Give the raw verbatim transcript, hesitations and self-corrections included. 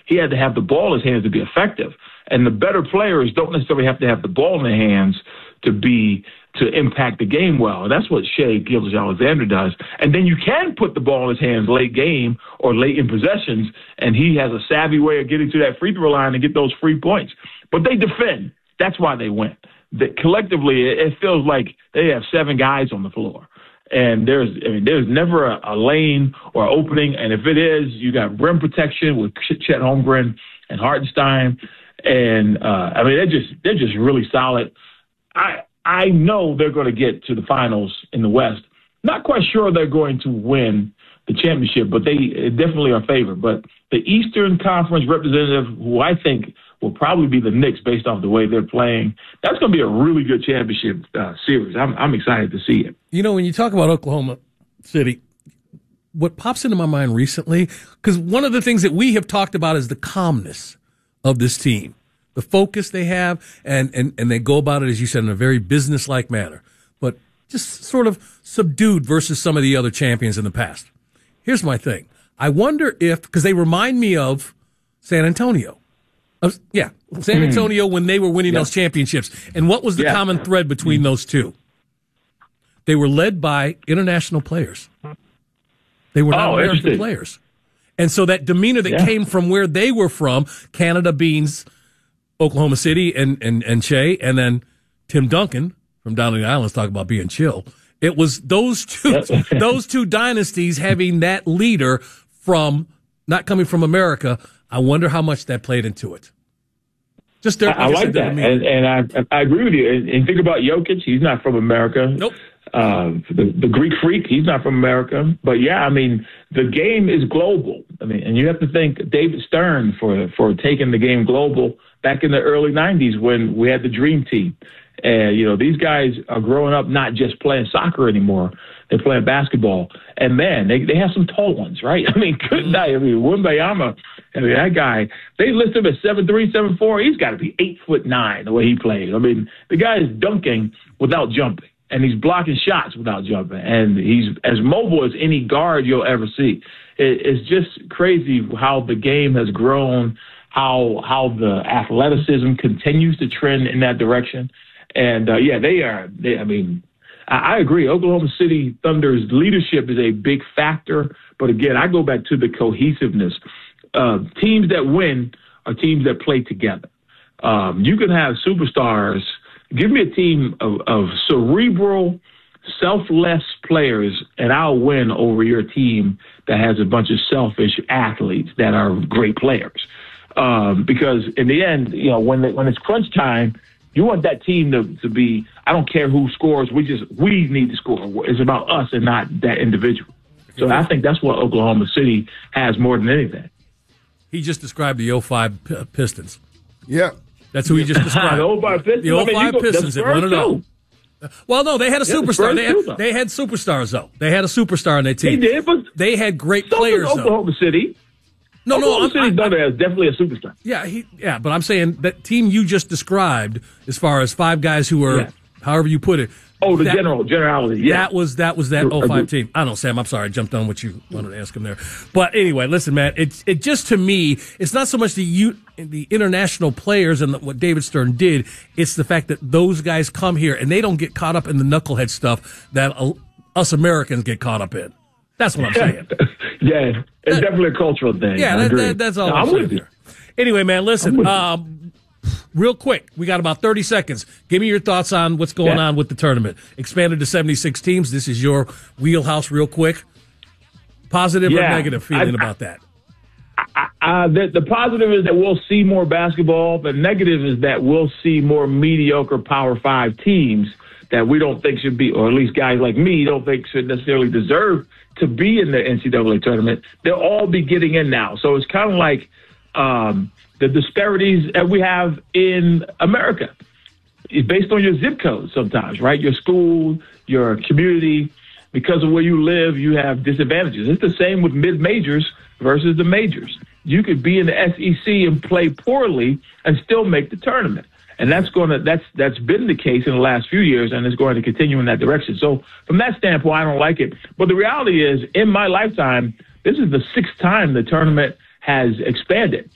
he had to have the ball in his hands to be effective. And the better players don't necessarily have to have the ball in their hands to be to impact the game well. And that's what Shai Gilgeous-Alexander does. And then you can put the ball in his hands late game or late in possessions, and he has a savvy way of getting to that free throw line and get those free points. But they defend. That's why they win. The, collectively, it, it feels like they have seven guys on the floor. And there's I mean, there's never a, a lane or opening. And if it is, you got rim protection with Chet Holmgren and Hartenstein. And, uh, I mean, they're just they're just really solid. I I know they're going to get to the finals in the West. Not quite sure they're going to win the championship, but they definitely are favored. But the Eastern Conference representative, who I think will probably be the Knicks based off the way they're playing, that's going to be a really good championship uh, series. I'm, I'm excited to see it. You know, when you talk about Oklahoma City, what pops into my mind recently, because one of the things that we have talked about is the calmness of this team, the focus they have, and, and, and they go about it, as you said, in a very business-like manner, but just sort of subdued versus some of the other champions in the past. Here's my thing. I wonder if, because they remind me of San Antonio. Of, yeah, San Antonio when they were winning yep. those championships. And what was the yeah. common thread between those two? They were led by international players. They were not oh, American players. And so that demeanor that yeah. came from where they were from, Canada being Oklahoma City and, and, and Shai, and then Tim Duncan from down in the islands talk about being chill. It was those two, those two dynasties having that leader from, not coming from America. I wonder how much that played into it. Just there, I, I like that, and, and I I agree with you. And, and think about Jokic; he's not from America. Nope. Uh, the, the Greek Freak, he's not from America. But yeah, I mean, the game is global. I mean, and you have to thank David Stern for for taking the game global back in the early nineties when we had the Dream Team. And, you know, these guys are growing up not just playing soccer anymore. They're playing basketball. And, man, they they have some tall ones, right? I mean, good night. I mean, Wembayama, I mean, that guy, they list him at seven three, seven four. He's got to be eight foot nine the way he plays. I mean, the guy is dunking without jumping, and he's blocking shots without jumping. And he's as mobile as any guard you'll ever see. It, it's just crazy how the game has grown, how how the athleticism continues to trend in that direction. And, uh, yeah, they are, they, I mean, I, I agree. Oklahoma City Thunder's leadership is a big factor. But, again, I go back to the cohesiveness. Uh, teams that win are teams that play together. Um, you can have superstars. Give me a team of, of cerebral, selfless players, and I'll win over your team that has a bunch of selfish athletes that are great players. Um, because, in the end, you know, when, the, when it's crunch time, you want that team to, to be, I don't care who scores, we just, we need to score. It's about us and not that individual. So I think that's what Oklahoma City has more than anything. He just described the oh five Pistons. Yeah. That's who he just described. the oh five Pistons? The oh five I mean, Pistons at one and oh. Well, no, they had a yeah, superstar. They had, too, they had superstars, though. They had a superstar on their team. They did, but they had great so players, Oklahoma though. Oklahoma City. No, no, Oklahoma City Thunder is definitely a superstar. Yeah, he, yeah, but I'm saying that team you just described, as far as five guys who were, yeah. however you put it. Oh, the that, general generality. Yeah, that was that was that oh five team. I don't know, Sam. I'm sorry, I jumped on what you wanted to ask him there. But anyway, listen, man. It it just to me, it's not so much the you, the international players and the, what David Stern did. It's the fact that those guys come here and they don't get caught up in the knucklehead stuff that uh, us Americans get caught up in. That's what I'm saying. Yeah, it's that, definitely a cultural thing. Yeah, that, that, that's all no, I'm, I'm saying there. Anyway, man, listen, um, real quick, we got about thirty seconds. Give me your thoughts on what's going yeah. on with the tournament. Expanded to seventy-six teams. This is your wheelhouse real quick. Positive yeah, or negative feeling I, about that? I, I, the, the positive is that we'll see more basketball. The negative is that we'll see more mediocre Power Five teams that we don't think should be, or at least guys like me don't think should necessarily deserve to be in the N C double A tournament. They'll all be getting in now. So it's kind of like um, the disparities that we have in America. It's based on your zip code sometimes, right? Your school, your community. Because of where you live, you have disadvantages. It's the same with mid-majors versus the majors. You could be in the S E C and play poorly and still make the tournament. And that's going to that's that's been the case in the last few years, and it's going to continue in that direction. So from that standpoint, I don't like it. But the reality is, in my lifetime, this is the sixth time the tournament has expanded.